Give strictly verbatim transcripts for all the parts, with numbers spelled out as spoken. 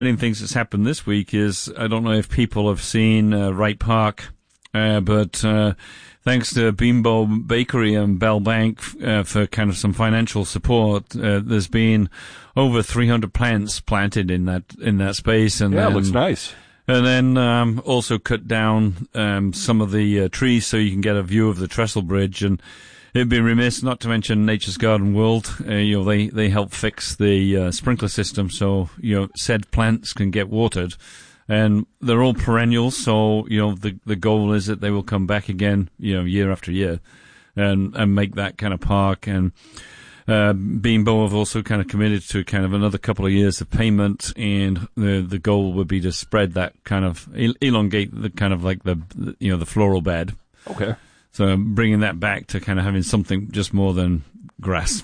things that's happened this week is, I don't know if people have seen uh, Wright Park, uh, but uh, thanks to Bimbo Bakery and Bell Bank uh, for kind of some financial support, uh, there's been over three hundred plants planted in that in that space. And yeah, then, it looks nice. And then um, also cut down um, some of the uh, trees so you can get a view of the Trestle Bridge. And it'd be remiss not to mention Nature's Garden World. Uh, you know, they, they help fix the uh, sprinkler system so, you know, said plants can get watered. And they're all perennials, so, you know, the the goal is that they will come back again, you know, year after year and, and make that kind of park. And uh, Bimbo have also kind of committed to kind of another couple of years of payment, and the the goal would be to spread that kind of, elongate the kind of like the, you know, the floral bed. Okay. So bringing that back to kind of having something just more than grass.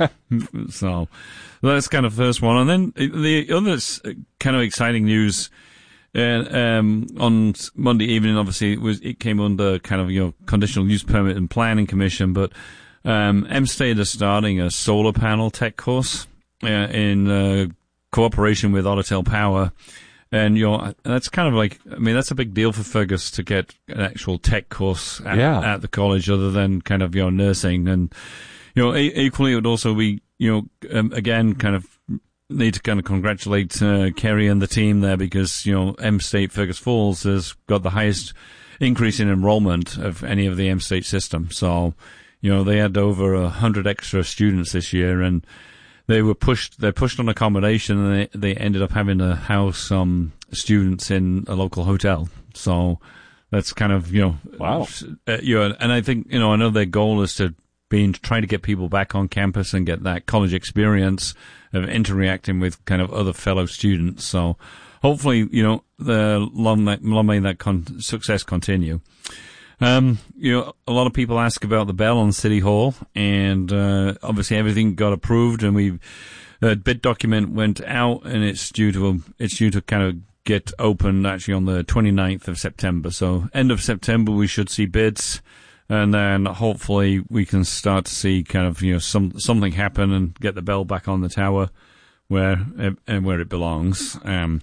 So that's kind of the first one. And then the other kind of exciting news, uh, um, on Monday evening, obviously, it was it came under kind of, you know, Conditional Use Permit and Planning Commission, but um, M-State is starting a solar panel tech course uh, in uh, cooperation with Ottertail Power. And, you know, that's kind of like, I mean, that's a big deal for Fergus to get an actual tech course at, yeah. at the college other than kind of, you know, nursing. And, you know, e- equally it would also be, you know, um, again, kind of need to kind of congratulate uh, Kerry and the team there because, you know, M-State Fergus Falls has got the highest increase in enrollment of any of the M-State system. So, you know, they had over a hundred extra students this year, and They were pushed, they're pushed on accommodation, and they, they ended up having to house some students in a local hotel. So that's kind of, you know, wow. Uh, you know, and I think, you know, I know their goal is to be trying to get people back on campus and get that college experience of interacting with kind of other fellow students. So hopefully, you know, the long, long may that con- success continue. Um, you know, a lot of people ask about the bell on City Hall, and uh, obviously everything got approved, and we uh, bid document went out, and it's due to it's due to kind of get open actually on the twenty-ninth of September. So end of September we should see bids, and then hopefully we can start to see kind of, you know, some something happen and get the bell back on the tower where and where it belongs. Um,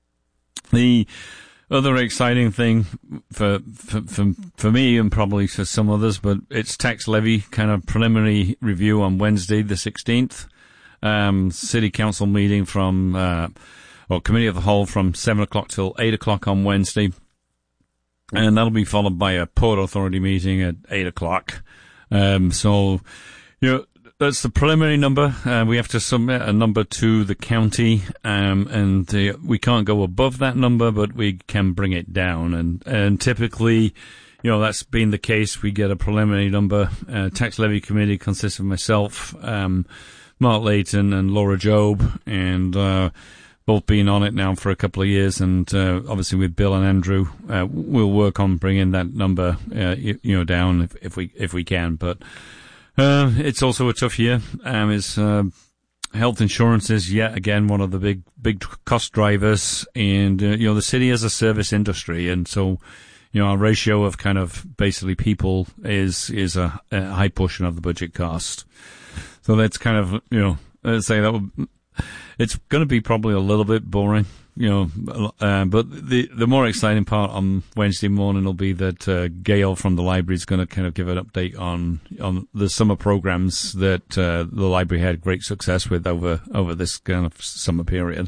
the other exciting thing for, for for for me and probably for some others, but it's tax levy kind of preliminary review on Wednesday the sixteenth. Um, City Council meeting from, uh, or Committee of the Whole from seven o'clock till eight o'clock on Wednesday. And that'll be followed by a Port Authority meeting at eight o'clock. Um, so, you know, that's the preliminary number. Uh, we have to submit a number to the county, um, and uh, we can't go above that number, but we can bring it down. And, and typically, you know, that's been the case. We get a preliminary number. Uh, tax levy committee consists of myself, um, Mark Layton and Laura Jobe, and, uh, both been on it now for a couple of years. And, uh, obviously with Bill and Andrew, uh, we'll work on bringing that number, uh, you, you know, down if, if we, if we can. But, Uh, it's also a tough year. Um, it's, uh, health insurance is yet again one of the big, big cost drivers. And, uh, you know, the city has a service industry. And so, you know, our ratio of kind of basically people is, is a, a high portion of the budget cost. So that's kind of, you know, I'd say that would, it's going to be probably a little bit boring, you know, uh, but the the more exciting part on Wednesday morning will be that uh, Gail from the library is going to kind of give an update on on the summer programs that uh, the library had great success with over over this kind of summer period.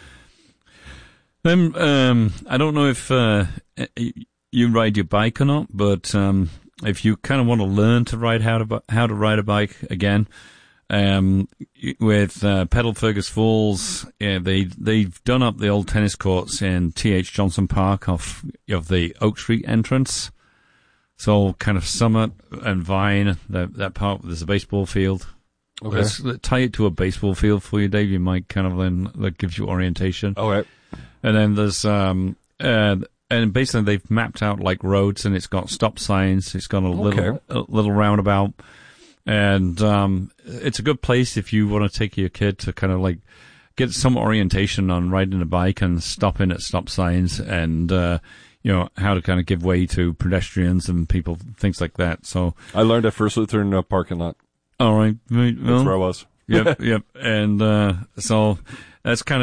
Then um, I don't know if uh, you ride your bike or not, but um, if you kind of want to learn to ride how to how to ride a bike again. Um, with, uh, Pedal Fergus Falls, yeah, they, they've done up the old tennis courts in T H Johnson Park off of the Oak Street entrance. So kind of Summit and Vine, that, that part, there's a baseball field. Okay. Let's tie it to a baseball field for you, Dave. You might kind of then, that gives you orientation. All right. And then there's, um, uh, and basically they've mapped out like roads, and it's got stop signs. It's got a little, okay. a little roundabout. And, um, it's a good place if you want to take your kid to kind of like get some orientation on riding a bike and stopping at stop signs and, uh, you know, how to kind of give way to pedestrians and people, things like that. So I learned at First Lutheran uh, parking lot. All right. Well, that's where I was. yep. Yep. And, uh, so that's kind of,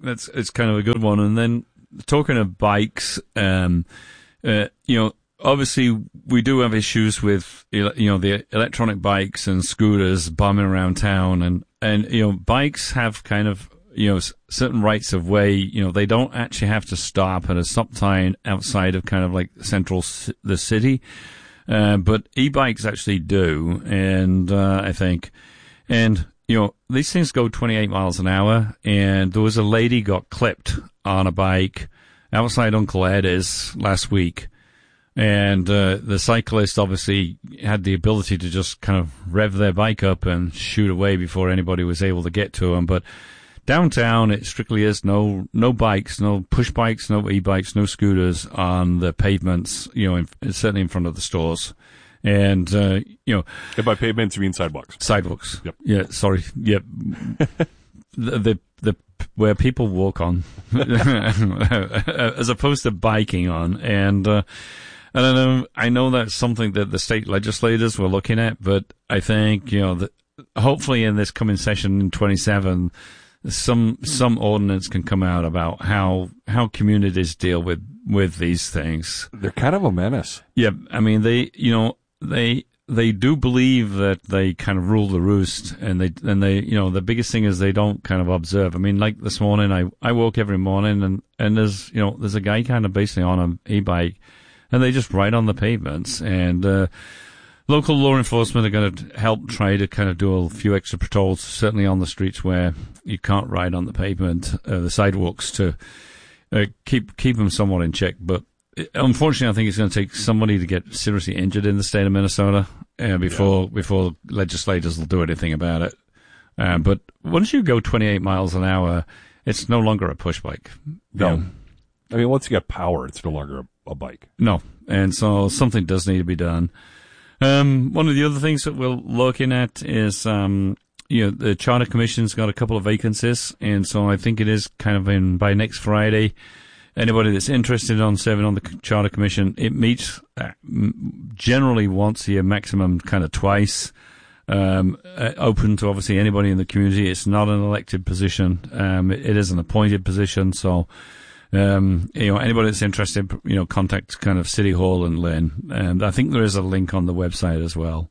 that's it's kind of a good one. And then talking of bikes, um, uh, you know, obviously we do have issues with you know the electronic bikes and scooters bombing around town, and and you know bikes have kind of you know certain rights of way. You know, they don't actually have to stop at a stop sign outside of kind of like central c- the city, uh, but e-bikes actually do, and uh, I think, and you know these things go twenty-eight miles an hour, and there was a lady got clipped on a bike outside Uncle Eddie's last week. And uh, the cyclist obviously had the ability to just kind of rev their bike up and shoot away before anybody was able to get to them. But downtown, it strictly is no no bikes, no push bikes, no e-bikes, no scooters on the pavements, you know, in, certainly in front of the stores. And, uh, you know... And by pavements, you mean sidewalks? Sidewalks. Yep. Yeah, sorry. Yep. the, the the where people walk on, as opposed to biking on. And... Uh, I don't know. I know that's something that the state legislators were looking at, but I think, you know, that hopefully in this coming session in twenty-seven, some some ordinance can come out about how how communities deal with, with these things. They're kind of a menace. Yeah, I mean, they, you know, they they do believe that they kind of rule the roost, and they and they, you know, the biggest thing is they don't kind of observe. I mean, like this morning, I I woke every morning, and and there's you know there's a guy kind of basically on an e-bike. And they just ride on the pavements, and uh, local law enforcement are going to help try to kind of do a few extra patrols, certainly on the streets where you can't ride on the pavement, uh, the sidewalks, to uh, keep keep them somewhat in check. But it, unfortunately, I think it's going to take somebody to get seriously injured in the state of Minnesota uh, before yeah. before legislators will do anything about it. Uh, but once you go twenty-eight miles an hour, it's no longer a push bike. No. You know? I mean, once you get power, it's no longer a a bike. No, and so something does need to be done. Um, one of the other things that we're looking at is, um, you know, the Charter Commission's got a couple of vacancies, and so I think it is kind of in by next Friday. Anybody that's interested on serving on the Charter Commission, it meets uh, generally once a year, maximum kind of twice. Um, uh, open to obviously anybody in the community. It's not an elected position. Um, it, it is an appointed position, so. Um, you know, anybody that's interested, you know, contact kind of City Hall and Lynn. And I think there is a link on the website as well.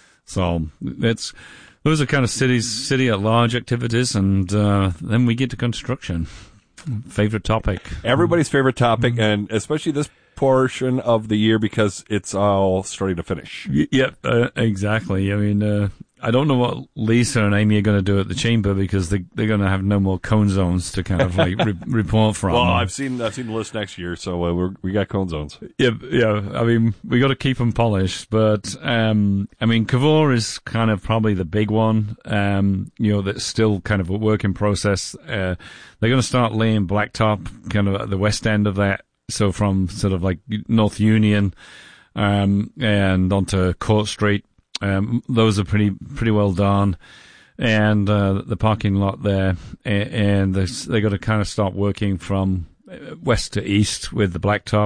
So it's, those are kind of cities, city at large activities. And, uh, then we get to construction. Favorite topic. Everybody's favorite topic, and especially this portion of the year because it's all starting to finish. Y- yep, uh, exactly. I mean, uh, I don't know what Lisa and Amy are going to do at the chamber because they, they're going to have no more cone zones to kind of like re- report from. Well, I've seen I've seen the list next year, so uh, we're, we got cone zones. Yeah, yeah. I mean, we got to keep them polished, but um, I mean, Cavour is kind of probably the big one. Um, you know, that's still kind of a work in process. Uh, they're going to start laying blacktop kind of at the west end of that, so from sort of like North Union um, and onto Court Street. Um, those are pretty pretty well done, and uh, the parking lot there, and, and they got to kind of start working from west to east with the blacktop.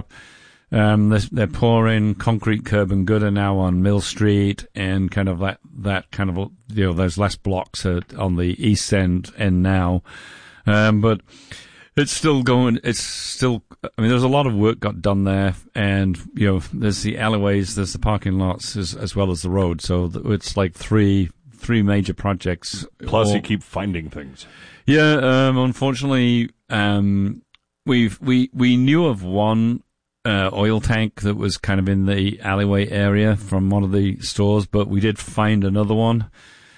Um, they're, they're pouring concrete curb and gutter now on Mill Street, and kind of that that kind of you know those last blocks are on the east end end now, um, but. It's still going, it's still, I mean, there's a lot of work got done there, and, you know, there's the alleyways, there's the parking lots, as, as well as the road, so it's like three, three major projects. Plus all, you keep finding things. Yeah, um, unfortunately, um, we've, we, we knew of one, uh, oil tank that was kind of in the alleyway area from one of the stores, but we did find another one,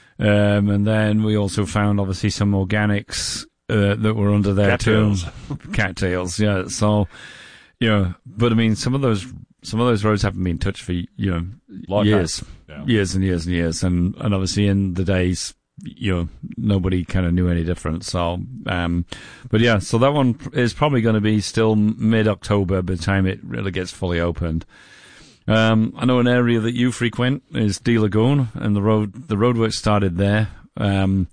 um, and then we also found, obviously, some organics, Uh, that were under there too. Cattails, yeah. So, you know, but I mean, some of those, some of those roads haven't been touched for, you know, Long years, yeah. years and years and years. And, and obviously in the days, you know, nobody kind of knew any different. So, um, but yeah, so that one is probably going to be still mid-October by the time it really gets fully opened. Um, I know an area that you frequent is D Lagoon, and the road, the roadwork started there. Um,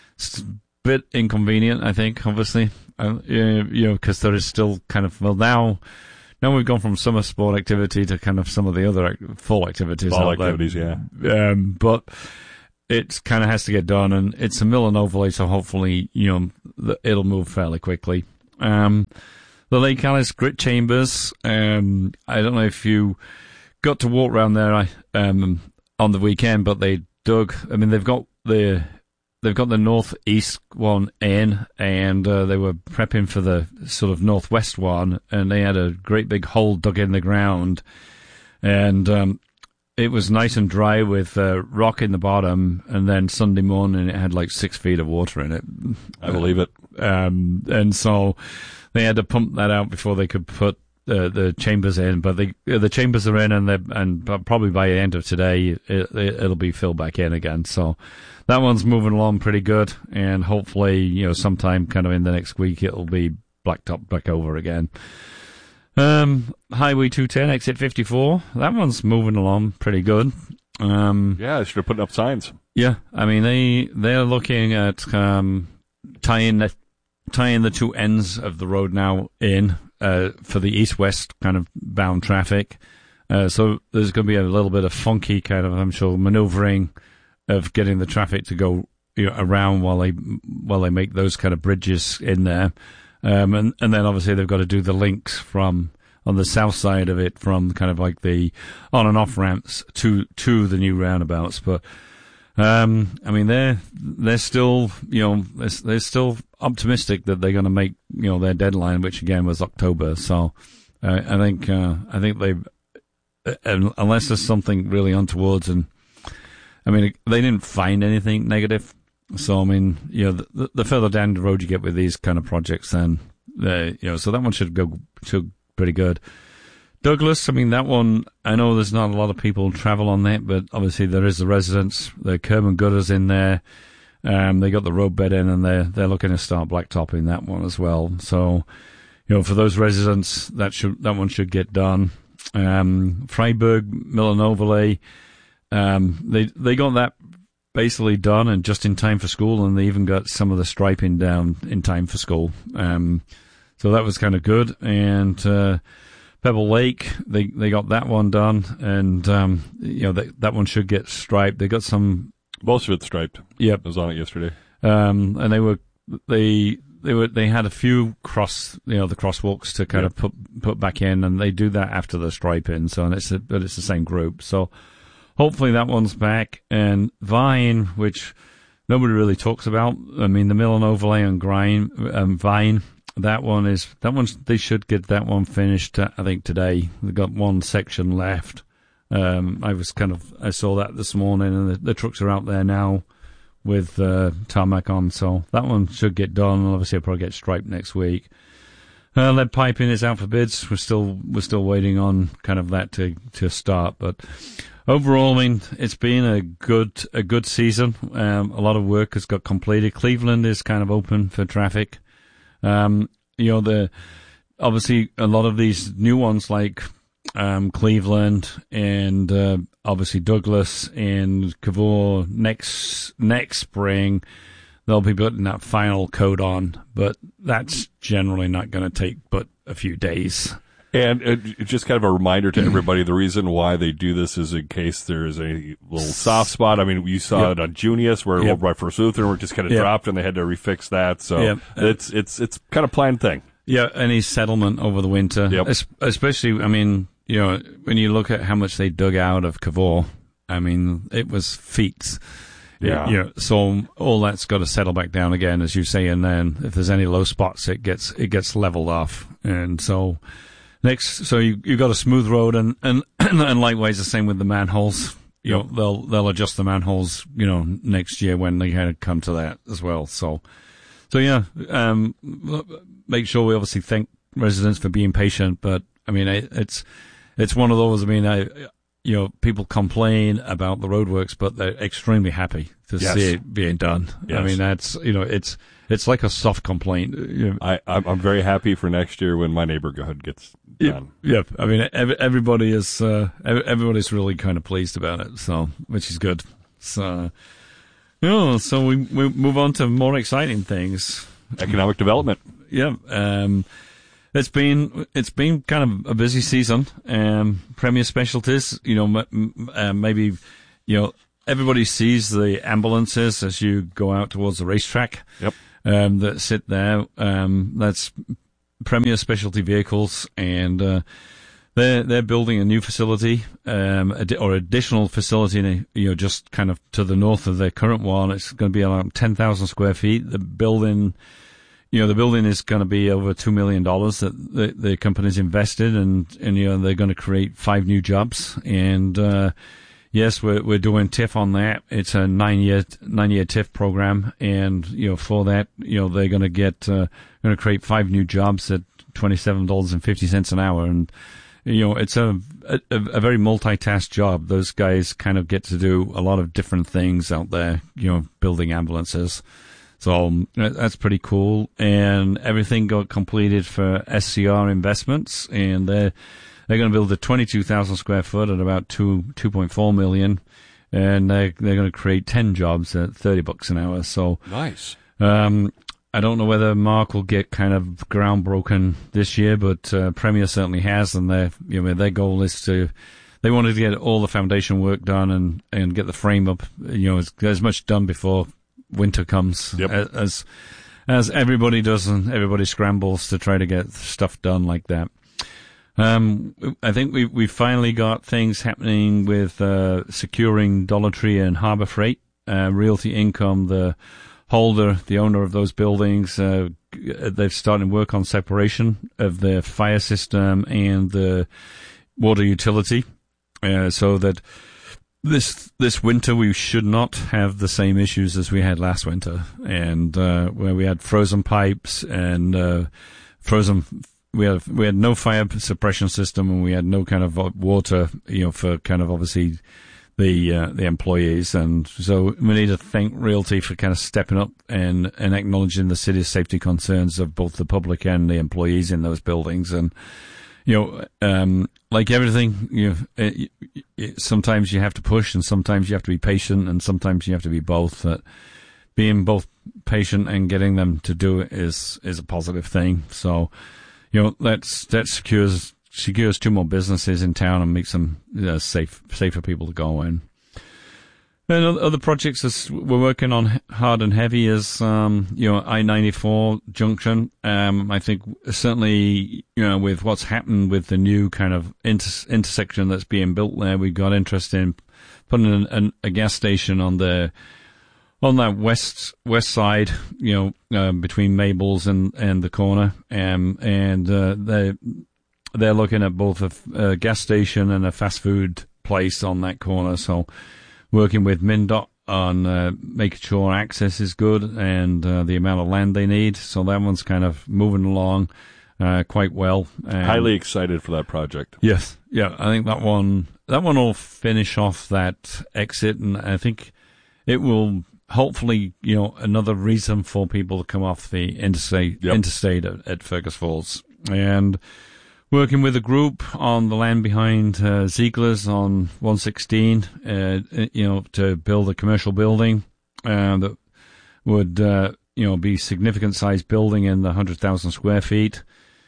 bit inconvenient, I think, obviously, uh, you know, because there is still kind of, well, now, now we've gone from summer sport activity to kind of some of the other fall activities. Fall activities, there. yeah. Um, but it kind of has to get done, and it's a mill and overlay, so hopefully, you know, the, it'll move fairly quickly. Um, the Lake Alice Grit Chambers, um, I don't know if you got to walk around there um, on the weekend, but they dug, I mean, they've got the, they've got the northeast one in, and uh, they were prepping for the sort of northwest one, and they had a great big hole dug in the ground, and um, it was nice and dry with uh, rock in the bottom, and then Sunday morning it had like six feet of water in it. I believe it. Um, and so they had to pump that out before they could put uh, the chambers in. But they, uh, the chambers are in, and they and probably by the end of today it, it, it'll be filled back in again. So that one's moving along pretty good, and hopefully, you know, sometime kind of in the next week it'll be blacktop back over again. Um, Highway two ten, exit fifty-four. That one's moving along pretty good. Um, yeah, they should have put up signs. Yeah, I mean they they're looking at um, tying the tying the two ends of the road now in uh, for the east-west kind of bound traffic. Uh, so there's going to be a little bit of funky kind of, I'm sure, manoeuvring of getting the traffic to go, you know, around while they while they make those kind of bridges in there. Um, and, and then obviously they've got to do the links from on the south side of it from kind of like the on and off ramps to, to the new roundabouts. But, um, I mean, they're, they're still, you know, they're, they're still optimistic that they're going to make, you know, their deadline, which again was October. So, uh, I think, uh, I think they, uh, unless there's something really untowards, and I mean, they didn't find anything negative. So, I mean, you know, the, the further down the road you get with these kind of projects, then, uh, you know, so that one should go should pretty good. Douglas, I mean, that one, I know there's not a lot of people travel on that, but obviously there is the residents, the curb and gutters in there. Um, they got the road bed in, and they're, they're looking to start blacktopping that one as well. So, you know, for those residents, that should that one should get done. Um, Freiburg, Mill and Overlay, um, they they got that basically done and just in time for school, and they even got some of the striping down in time for school. Um, so that was kind of good. And uh, Pebble Lake, they they got that one done, and um, you know that that one should get striped. They got some most of it striped. Yep, I was on it yesterday. Um, and they were they they were they had a few cross you know the crosswalks to kind yep. of put put back in, and they do that after the striping. So and it's a, but it's the same group. So hopefully that one's back. And Vine, which nobody really talks about. I mean, the Mill and Overlay and Grind, um, Vine, that one is, that one's, they should get that one finished, uh, I think today. They've got one section left. Um, I was kind of, I saw that this morning, and the, the trucks are out there now with, uh, tarmac on. So that one should get done. Obviously I'll probably get striped next week. Uh, lead piping is out for bids. We're still, we're still waiting on kind of that to, to start, but overall, I mean, it's been a good a good season. Um, a lot of work has got completed. Cleveland is kind of open for traffic. Um, you know, the obviously a lot of these new ones like um, Cleveland and uh, obviously Douglas and Cavour next next spring, they'll be putting that final coat on, but that's generally not going to take but a few days. And it, just kind of a reminder to everybody, the reason why they do this is in case there's a little soft spot. I mean, you saw yep. it on Junius where yep. over by First Lutheran where it just kind of yep. dropped and they had to refix that. So yep. it's it's it's kind of planned thing. Yeah, any settlement over the winter. Yep. Es- especially, I mean, you know, when you look at how much they dug out of Cavour, I mean, it was feet. Yeah. You know, so all that's got to settle back down again, as you say, and then if there's any low spots, it gets it gets leveled off. And so next, so you you got a smooth road, and and and likewise the same with the manholes. You Yep. know, they'll they'll adjust the manholes, you know, next year when they kind of come to that as well. So, so yeah, um, make sure we obviously thank residents for being patient, but I mean, it, it's it's one of those. I mean, I. You know, people complain about the roadworks, but they're extremely happy to yes. see it being done. Yes. I mean, that's, you know, it's it's like a soft complaint. You know, I, I'm, I'm very happy for next year when my neighborhood gets done. Yep. I mean, every, everybody is, uh, everybody's really kind of pleased about it, so, which is good. So, you know, so we, we move on to more exciting things. Economic development. Yeah. Um, It's been it's been kind of a busy season. Um, Premier Specialties, you know, m- m- uh, maybe, you know, everybody sees the ambulances as you go out towards the racetrack. Yep. Um, that sit there. Um, that's Premier Specialty Vehicles, and uh, they're they're building a new facility, um, ad- or additional facility, you know, just kind of to the north of their current one. It's going to be around ten thousand square feet. The building, you know, the building is going to be over two million dollars that the, the company's invested, and and you know they're going to create five new jobs. And uh, yes, we're we're doing T I F on that. It's a nine year nine year T I F program, and you know for that, you know they're going to get uh, going to create five new jobs at twenty seven dollars and fifty cents an hour, and you know it's a, a a very multitask job. Those guys kind of get to do a lot of different things out there, you know, building ambulances. So um, that's pretty cool, and everything got completed for S C R Investments, and they're they're going to build a twenty-two thousand square foot at about two two point four million, and they they're going to create ten jobs at thirty bucks an hour. So nice. Um, I don't know whether Mark will get kind of ground broken this year, but uh, Premier certainly has, and their you know their goal is to they wanted to get all the foundation work done and and get the frame up, you know, as, as much done before winter comes, yep. as as everybody does, and everybody scrambles to try to get stuff done like that. Um, I think we we finally got things happening with uh, securing Dollar Tree and Harbor Freight. Uh, Realty Income, the holder, the owner of those buildings, uh, they've started work on separation of the fire system and the water utility, uh, so that This this winter we should not have the same issues as we had last winter, and uh, where we had frozen pipes and uh, frozen. We had we had no fire suppression system, and we had no kind of water, you know, for kind of obviously the uh, the employees, and so we need to thank Realty for kind of stepping up and and acknowledging the city's safety concerns of both the public and the employees in those buildings. And you know, um, like everything, you know, it, it, sometimes you have to push, and sometimes you have to be patient, and sometimes you have to be both. That being both patient and getting them to do it is is a positive thing. So, you know, that's that secures secures two more businesses in town and makes them uh, safe safer people to go in. And other projects that we're working on hard and heavy is, um, you know, I ninety-four junction. Um, I think certainly, you know, with what's happened with the new kind of inter- intersection that's being built there, we got interested in putting an, an, a gas station on the, on that west, west side, you know, uh, between Mabel's and, and the corner. Um, and, uh, they, they're looking at both a, a gas station and a fast food place on that corner. So, working with MnDOT on uh, making sure access is good and uh, the amount of land they need. So that one's kind of moving along uh, quite well. And highly excited for that project. Yes. Yeah, I think that one that one will finish off that exit, and I think it will hopefully, you know, another reason for people to come off the interstate, yep. interstate at, at Fergus Falls. And working with a group on the land behind uh, Ziegler's on one sixteen, uh, you know, to build a commercial building uh, that would, uh, you know, be significant sized building in the one hundred thousand square feet.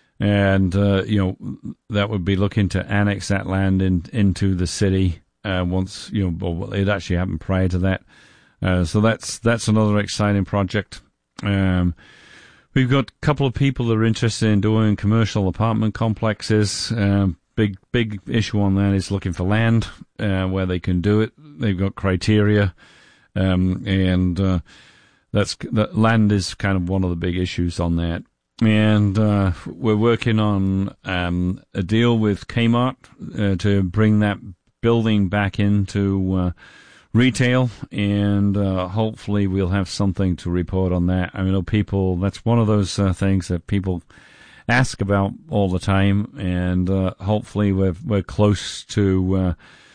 And, uh, you know, that would be looking to annex that land in, into the city uh, once, you know, well, it actually happened prior to that. Uh, so that's that's another exciting project. Um We've got a couple of people that are interested in doing commercial apartment complexes. Um, big, big issue on that is looking for land uh, where they can do it. They've got criteria, um, and uh, that's that land is kind of one of the big issues on that. And uh, we're working on um, a deal with Kmart uh, to bring that building back into uh, retail, and uh, hopefully we'll have something to report on that. I know people, that's one of those uh, things that people ask about all the time, and uh, hopefully we're we're close to uh,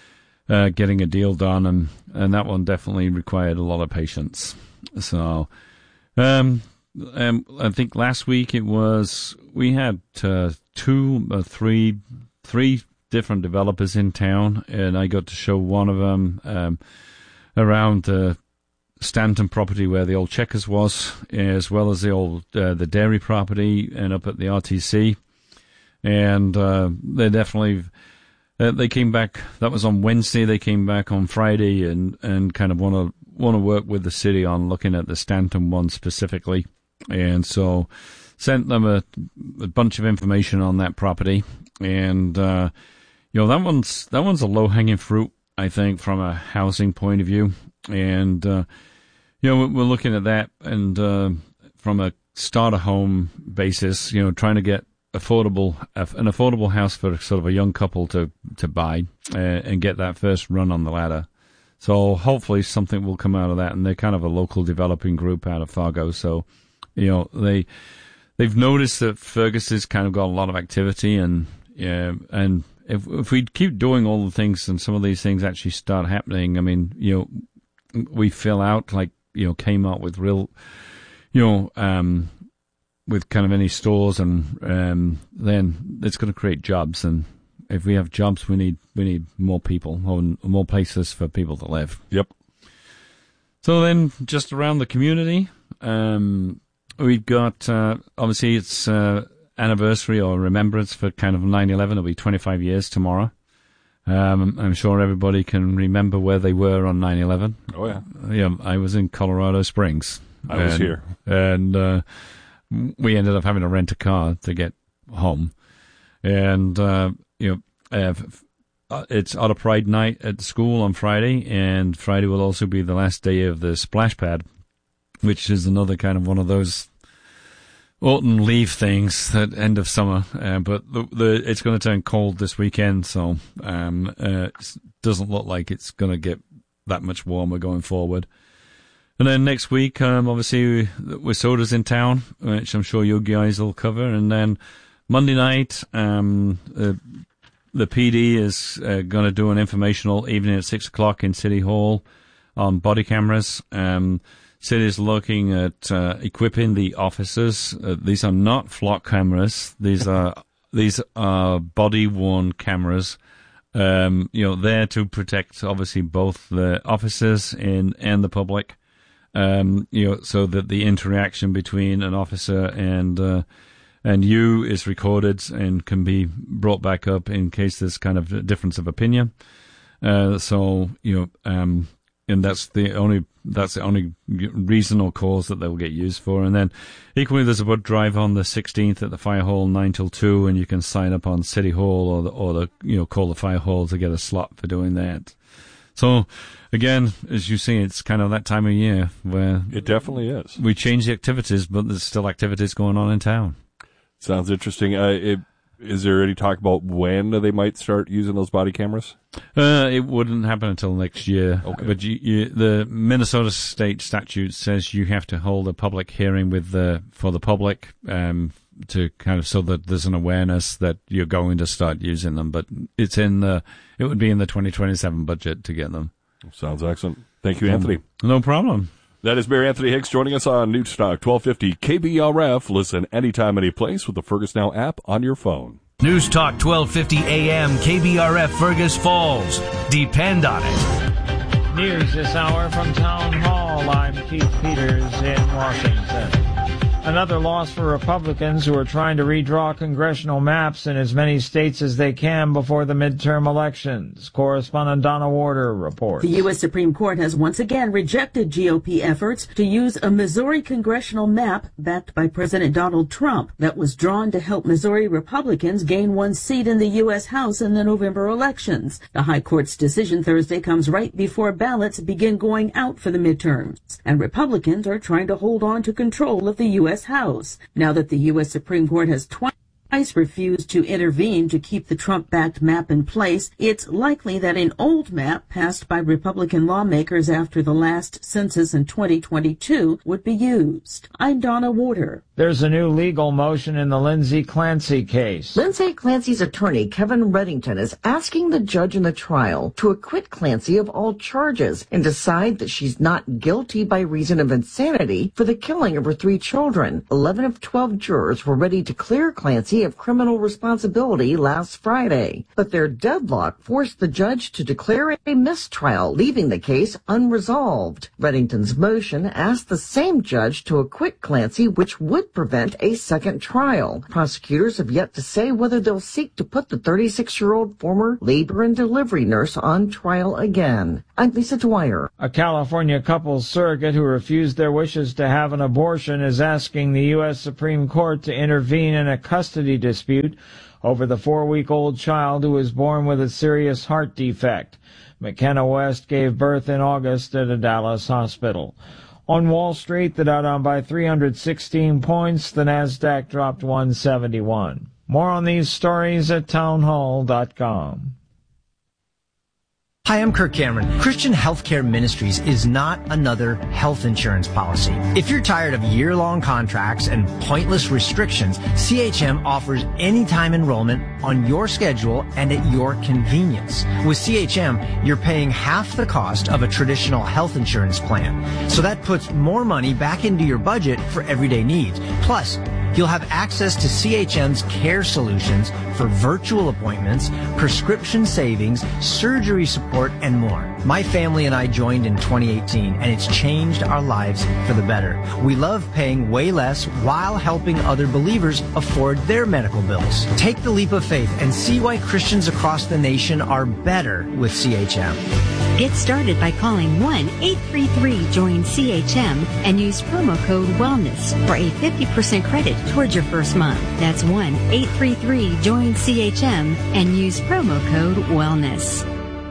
uh, getting a deal done, and, and that one definitely required a lot of patience. So, um, um I think last week it was, we had uh, two, uh, three, three different developers in town, and I got to show one of them um, around the Stanton property where the old Checkers was, as well as the old uh, the dairy property and up at the R T C. And uh, they definitely uh, they came back. That was on Wednesday. They came back on Friday and, and kind of want to want to work with the city on looking at the Stanton one specifically. And so sent them a, a bunch of information on that property. And, uh, you know, that one's, that one's a low-hanging fruit, I think, from a housing point of view. And, uh, you know, we're looking at that and, uh, from a starter home basis, you know, trying to get affordable, an affordable house for sort of a young couple to, to buy, uh, and get that first run on the ladder. So hopefully something will come out of that. And they're kind of a local developing group out of Fargo. So, you know, they, they've noticed that Fergus has kind of got a lot of activity and, yeah, and if, if we keep doing all the things and some of these things actually start happening, I mean, you know, we fill out like, you know, Kmart with real, you know, um, with kind of any stores and, um, then it's going to create jobs. And if we have jobs, we need, we need more people or more places for people to live. Yep. So then just around the community, um, we've got, uh, obviously it's, uh, anniversary or remembrance for kind of nine eleven. It'll be twenty-five years tomorrow. Um, I'm sure everybody can remember where they were on nine eleven. Oh, yeah. Yeah, I was in Colorado Springs. I and, was here. And uh, we ended up having to rent a car to get home. And, uh, you know, uh, it's Auto Pride night at the school on Friday, and Friday will also be the last day of the splash pad, which is another kind of one of those autumn leave things at end of summer. Uh, but the, the it's going to turn cold this weekend, so um, uh, it doesn't look like it's going to get that much warmer going forward. And then next week, um, obviously, Wisoda's in town, which I'm sure you guys will cover. And then Monday night, um, uh, the P D is uh, going to do an informational evening at six o'clock in City Hall on body cameras. Um, City's looking at uh, equipping the officers. Uh, these are not flock cameras. These are these are body-worn cameras. Um, you know, there to protect obviously both the officers and and the public. Um, you know, so that the interaction between an officer and uh, and you is recorded and can be brought back up in case there's kind of a difference of opinion. Uh, so you know, um, and that's the only that's the only reason or cause that they will get used for. And then equally, there's a blood drive on the sixteenth at the fire hall, nine till two, and you can sign up on City Hall or the or the you know call the fire hall to get a slot for doing that. So, again, as you see, it's kind of that time of year where... It definitely is. We change the activities, but there's still activities going on in town. Sounds interesting. Uh, it, is there any talk about when they might start using those body cameras? Uh, it wouldn't happen until next year. Okay. But you, you, the Minnesota state statute says you have to hold a public hearing with the for the public um, to kind of so that there's an awareness that you're going to start using them. But it's in the it would be in the twenty twenty-seven budget to get them. Sounds excellent. Thank you, Anthony. Um, no problem. That is Mayor Anthony Hicks joining us on Newstalk twelve fifty K B R F. Listen anytime, any place with the Fergus Now app on your phone. Newstalk twelve fifty A M K B R F Fergus Falls. Depend on it. News this hour from Town Hall. I'm Keith Peters in Washington. Another loss for Republicans who are trying to redraw congressional maps in as many states as they can before the midterm elections. Correspondent Donna Warder reports. The U S Supreme Court has once again rejected G O P efforts to use a Missouri congressional map backed by President Donald Trump that was drawn to help Missouri Republicans gain one seat in the U S House in the November elections. The High Court's decision Thursday comes right before ballots begin going out for the midterms, and Republicans are trying to hold on to control of the U S House. Now that the U S Supreme Court has twice refused to intervene to keep the Trump-backed map in place, it's likely that an old map passed by Republican lawmakers after the last census in twenty twenty-two would be used. I'm Donna Warder. There's a new legal motion in the Lindsay Clancy case. Lindsay Clancy's attorney, Kevin Reddington, is asking the judge in the trial to acquit Clancy of all charges and decide that she's not guilty by reason of insanity for the killing of her three children. Eleven of twelve jurors were ready to clear Clancy guilty of criminal responsibility last Friday. But their deadlock forced the judge to declare a mistrial, leaving the case unresolved. Reddington's motion asked the same judge to acquit Clancy, which would prevent a second trial. Prosecutors have yet to say whether they'll seek to put the thirty-six-year-old former labor and delivery nurse on trial again. I'm Lisa Dwyer. A California couple's surrogate who refused their wishes to have an abortion is asking the U S Supreme Court to intervene in a custody dispute over the four-week-old child who was born with a serious heart defect. McKenna West gave birth in August at a Dallas hospital. On Wall Street, the Dow down by three hundred sixteen points. The Nasdaq dropped one seventy-one. More on these stories at townhall dot com. Hi, I'm Kirk Cameron. Christian Healthcare Ministries is not another health insurance policy. If you're tired of year-long contracts and pointless restrictions, C H M offers anytime enrollment on your schedule and at your convenience. With C H M, you're paying half the cost of a traditional health insurance plan. So that puts more money back into your budget for everyday needs. Plus, you'll have access to C H M's care solutions for virtual appointments, prescription savings, surgery support, and more. My family and I joined in twenty eighteen, and it's changed our lives for the better. We love paying way less while helping other believers afford their medical bills. Take the leap of faith and see why Christians across the nation are better with C H M. Get started by calling one eight three three join C H M and use promo code WELLNESS for a fifty percent credit towards your first month. That's one eight three three join C H M and use promo code WELLNESS.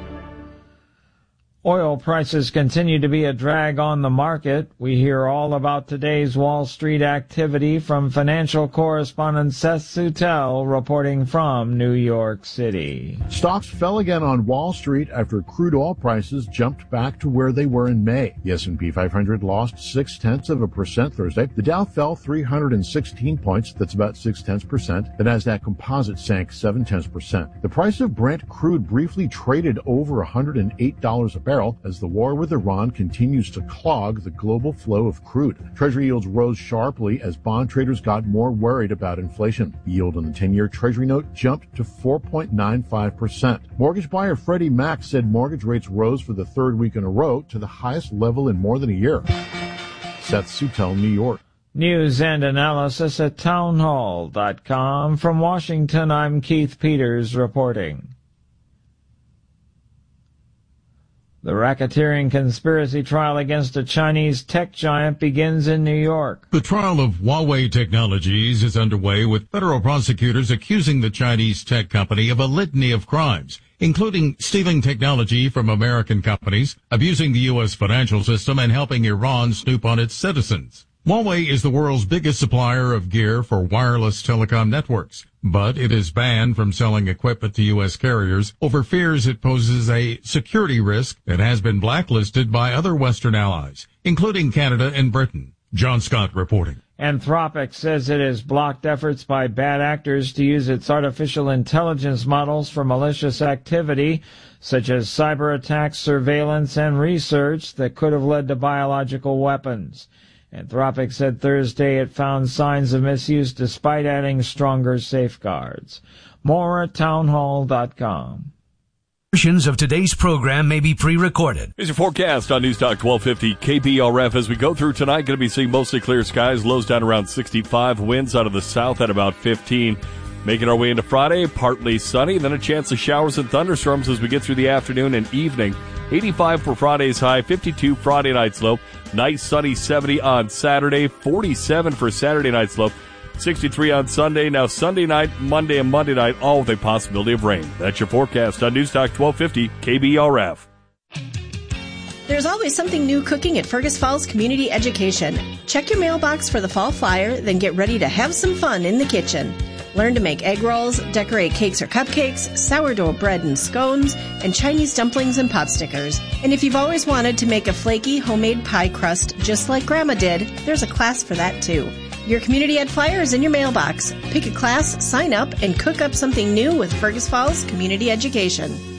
Oil prices continue to be a drag on the market. We hear all about today's Wall Street activity from financial correspondent Seth Sutel reporting from New York City. Stocks fell again on Wall Street after crude oil prices jumped back to where they were in May. The S and P five hundred lost six-tenths of a percent Thursday. The Dow fell three hundred sixteen points. That's about six-tenths percent. The Nasdaq Composite sank seven-tenths percent. The price of Brent crude briefly traded over one hundred eight dollars a barrel as the war with Iran continues to clog the global flow of crude. Treasury yields rose sharply as bond traders got more worried about inflation. The yield on the ten-year Treasury note jumped to four point nine five percent. Mortgage buyer Freddie Mac said mortgage rates rose for the third week in a row to the highest level in more than a year. Seth Sutel, New York. News and analysis at townhall dot com. From Washington, I'm Keith Peters reporting. The racketeering conspiracy trial against a Chinese tech giant begins in New York. The trial of Huawei Technologies is underway, with federal prosecutors accusing the Chinese tech company of a litany of crimes, including stealing technology from American companies, abusing the U S financial system, and helping Iran snoop on its citizens. Huawei is the world's biggest supplier of gear for wireless telecom networks, but it is banned from selling equipment to U S carriers over fears it poses a security risk that has been blacklisted by other Western allies, including Canada and Britain. John Scott reporting. Anthropic says it has blocked efforts by bad actors to use its artificial intelligence models for malicious activity, such as cyber attacks, surveillance, and research that could have led to biological weapons. Anthropic said Thursday it found signs of misuse despite adding stronger safeguards. More at townhall dot com. Versions of today's program may be pre-recorded. Here's your forecast on News Talk twelve fifty K B R F. As we go through tonight, going to be seeing mostly clear skies, lows down around sixty-five, winds out of the south at about fifteen. Making our way into Friday, partly sunny, then a chance of showers and thunderstorms as we get through the afternoon and evening. eighty-five for Friday's high, fifty-two Friday night's low. Nice sunny seventy on Saturday, forty-seven for Saturday night's low. sixty-three on Sunday. Now Sunday night, Monday, and Monday night, all with a possibility of rain. That's your forecast on News Talk twelve fifty K B R F. There's always something new cooking at Fergus Falls Community Education. Check your mailbox for the fall flyer, then get ready to have some fun in the kitchen. Learn to make egg rolls, decorate cakes or cupcakes, sourdough bread and scones, and Chinese dumplings and pot stickers. And if you've always wanted to make a flaky homemade pie crust just like Grandma did, there's a class for that too. Your community ed flyer is in your mailbox. Pick a class, sign up, and cook up something new with Fergus Falls Community Education.